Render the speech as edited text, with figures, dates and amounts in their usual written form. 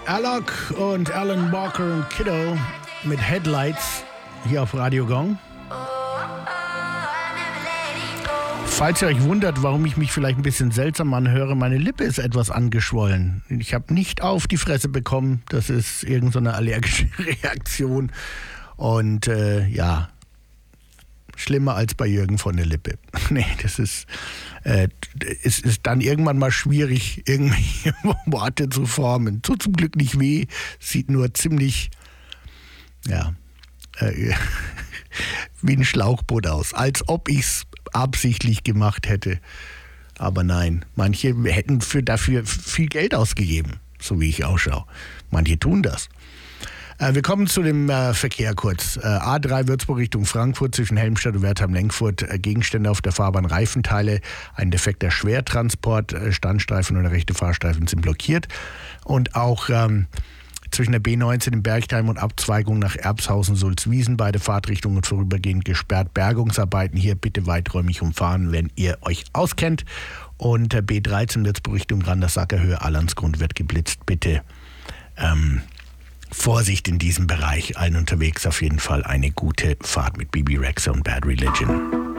Alok und Alan Walker und Kiddo mit Headlights hier auf Radio Gong. Falls ihr euch wundert, warum ich mich vielleicht ein bisschen seltsam anhöre, meine Lippe ist etwas angeschwollen. Ich habe nicht auf die Fresse bekommen. Das ist irgend so eine allergische Reaktion. Und ja, schlimmer als bei Jürgen von der Lippe. Nee, das ist... es ist dann irgendwann mal schwierig, irgendwelche Worte zu formen. Tut zum Glück nicht weh, sieht nur ziemlich, ja, wie ein Schlauchboot aus. Als ob ich es absichtlich gemacht hätte. Aber nein, manche hätten dafür viel Geld ausgegeben, so wie ich ausschaue. Manche tun das. Wir kommen zu dem Verkehr kurz. A3 Würzburg Richtung Frankfurt zwischen Helmstedt und Wertheim-Lenkfurt. Gegenstände auf der Fahrbahn, Reifenteile, ein defekter Schwertransport, Standstreifen und der rechte Fahrstreifen sind blockiert. Und auch zwischen der B19 in Bergheim und Abzweigung nach Erbshausen-Sulzwiesen beide Fahrtrichtungen vorübergehend gesperrt. Bergungsarbeiten hier bitte weiträumig umfahren, wenn ihr euch auskennt. Und B13 Würzburg Richtung Randersacker Höhe Allansgrund wird geblitzt. Bitte Vorsicht in diesem Bereich, allen unterwegs auf jeden Fall eine gute Fahrt mit Bibi Rexha und Bad Religion.